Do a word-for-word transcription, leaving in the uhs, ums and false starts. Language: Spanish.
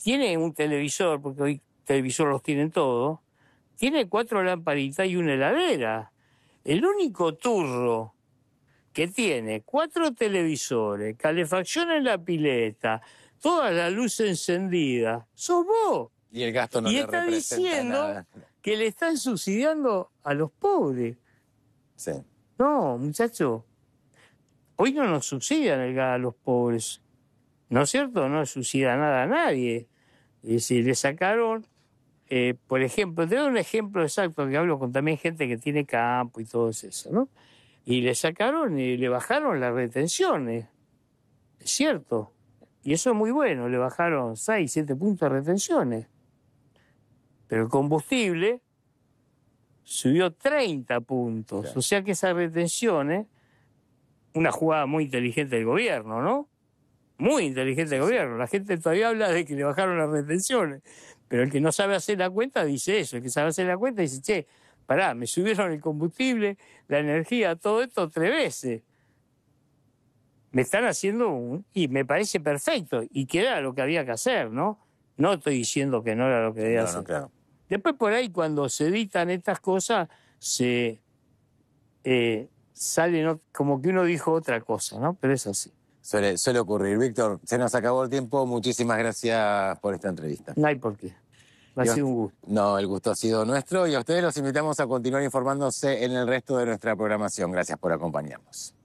tiene un televisor, porque hoy televisor los tienen todos, tiene cuatro lamparitas y una heladera. El único turro que tiene cuatro televisores, calefacción en la pileta, toda la luz encendida, sos vos. Y el gasto no y le está representa diciendo nada. que le están subsidiando a los pobres. Sí. No, muchacho, hoy no nos subsidian el gas a los pobres, ¿no es cierto? No subsidia nada a nadie. Es decir, le sacaron, eh, por ejemplo, te doy un ejemplo exacto que hablo con también gente que tiene campo y todo eso, ¿no? Y le sacaron y le bajaron las retenciones, es cierto. Y eso es muy bueno, le bajaron seis, siete puntos de retenciones. Pero el combustible subió treinta puntos. Claro. O sea que esas retenciones, una jugada muy inteligente del gobierno, ¿no? Muy inteligente del gobierno. La gente todavía habla de que le bajaron las retenciones. Pero el que no sabe hacer la cuenta dice eso. El que sabe hacer la cuenta dice, che, pará, me subieron el combustible, la energía, todo esto tres veces. Me están haciendo un... Y me parece perfecto. Y que era lo que había que hacer, ¿no? No estoy diciendo que no era lo que debía No, hacer. no, claro. Después por ahí cuando se editan estas cosas, se eh, sale ¿no? como que uno dijo otra cosa, ¿no? Pero es así. Suele, suele ocurrir. Víctor, se nos acabó el tiempo. Muchísimas gracias por esta entrevista. No hay por qué. Ha Y a- sido un gusto. No, el gusto ha sido nuestro y a ustedes los invitamos a continuar informándose en el resto de nuestra programación. Gracias por acompañarnos.